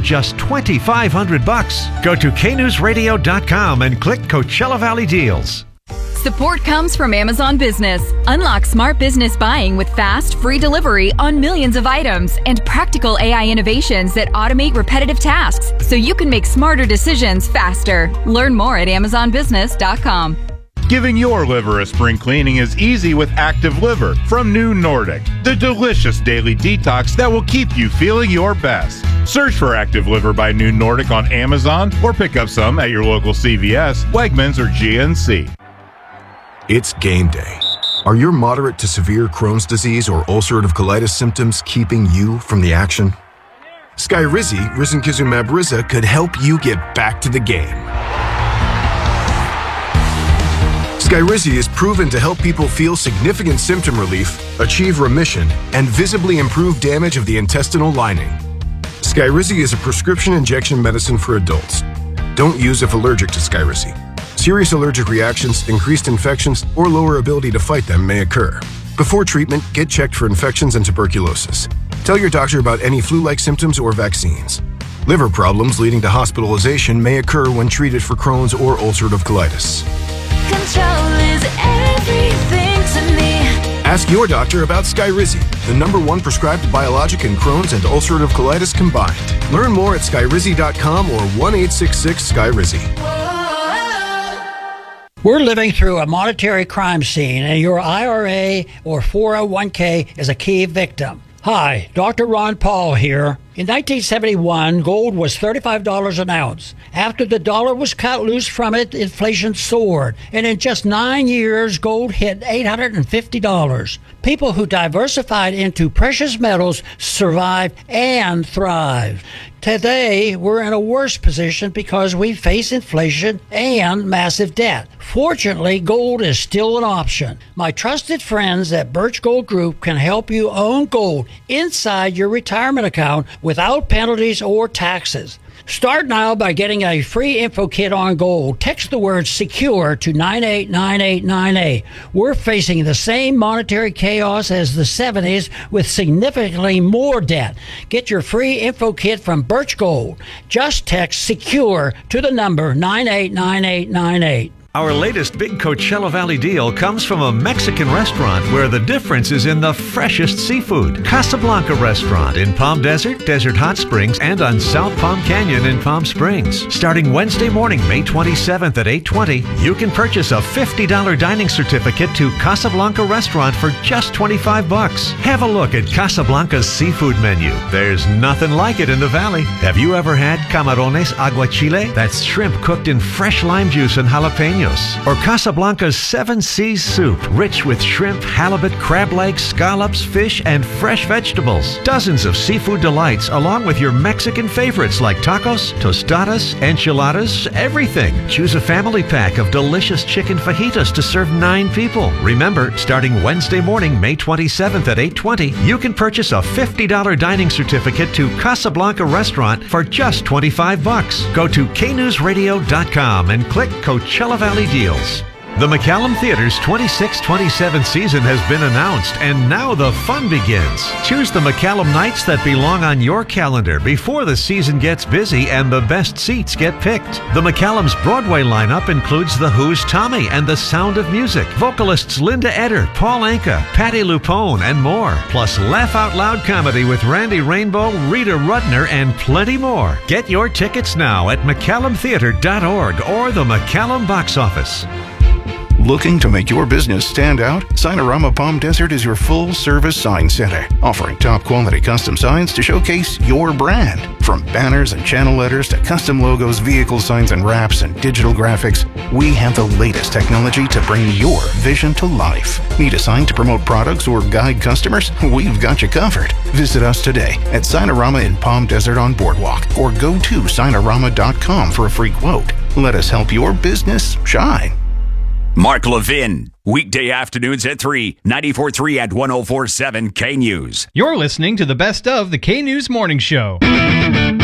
just $2,500. Go to knewsradio.com and click Coachella Valley Deals. Support comes from Amazon Business. Unlock smart business buying with fast, free delivery on millions of items and practical AI innovations that automate repetitive tasks so you can make smarter decisions faster. Learn more at amazonbusiness.com. Giving your liver a spring cleaning is easy with Active Liver from New Nordic, the delicious daily detox that will keep you feeling your best. Search for Active Liver by New Nordic on Amazon or pick up some at your local CVS, Wegmans, or GNC. It's game day. Are your moderate to severe Crohn's disease or ulcerative colitis symptoms keeping you from the action? Skyrizi, risankizumab Riza, could help you get back to the game. Skyrizi is proven to help people feel significant symptom relief, achieve remission, and visibly improve damage of the intestinal lining. Skyrizi is a prescription injection medicine for adults. Don't use if allergic to Skyrizi. Serious allergic reactions, increased infections, or lower ability to fight them may occur. Before treatment, get checked for infections and tuberculosis. Tell your doctor about any flu-like symptoms or vaccines. Liver problems leading to hospitalization may occur when treated for Crohn's or ulcerative colitis. Control is everything to me. Ask your doctor about Skyrizi, the #1 prescribed biologic in Crohn's and ulcerative colitis combined. Learn more at skyrizi.com or 1-866-SKYRIZI. We're living through a monetary crime scene, and your IRA or 401k is a key victim. Hi, Dr. Ron Paul here. In 1971, gold was $35 an ounce. After the dollar was cut loose from it, inflation soared. And in just 9 years, gold hit $850. People who diversified into precious metals survived and thrived. Today, we're in a worse position because we face inflation and massive debt. Fortunately, gold is still an option. My trusted friends at Birch Gold Group can help you own gold inside your retirement account without penalties or taxes. Start now by getting a free info kit on gold. Text the word SECURE to 989898. We're facing the same monetary chaos as the 70s with significantly more debt. Get your free info kit from Birch Gold. Just text SECURE to the number 989898. Our latest big Coachella Valley deal comes from a Mexican restaurant where the difference is in the freshest seafood. Casablanca Restaurant in Palm Desert, Desert Hot Springs, and on South Palm Canyon in Palm Springs. Starting Wednesday morning, May 27th at 8:20, you can purchase a $50 dining certificate to Casablanca Restaurant for just $25. Have a look at Casablanca's seafood menu. There's nothing like it in the valley. Have you ever had camarones aguachile? That's shrimp cooked in fresh lime juice and jalapenos. Or Casablanca's 7 Seas soup, rich with shrimp, halibut, crab legs, scallops, fish, and fresh vegetables. Dozens of seafood delights along with your Mexican favorites like tacos, tostadas, enchiladas, everything. Choose a family pack of delicious chicken fajitas to serve 9 people. Remember, starting Wednesday morning, May 27th at 8:20, you can purchase a $50 dining certificate to Casablanca Restaurant for just $25. Go to knewsradio.com and click Coachella Valley Deals. The McCallum Theater's 26-27 season has been announced, and now the fun begins. Choose the McCallum nights that belong on your calendar before the season gets busy and the best seats get picked. The McCallum's Broadway lineup includes The Who's Tommy and The Sound of Music, vocalists Linda Eder, Paul Anka, Patti LuPone, and more. Plus laugh out loud comedy with Randy Rainbow, Rita Rudner, and plenty more. Get your tickets now at McCallumtheater.org or the McCallum box office. Looking to make your business stand out? Signarama Palm Desert is your full-service sign center, offering top-quality custom signs to showcase your brand. From banners and channel letters to custom logos, vehicle signs and wraps, and digital graphics, we have the latest technology to bring your vision to life. Need a sign to promote products or guide customers? We've got you covered. Visit us today at Signarama in Palm Desert on Boardwalk, or go to signarama.com for a free quote. Let us help your business shine. Mark Levin, weekday afternoons at 3, 94.3 and 104.7 K News. You're listening to the best of the K News Morning Show.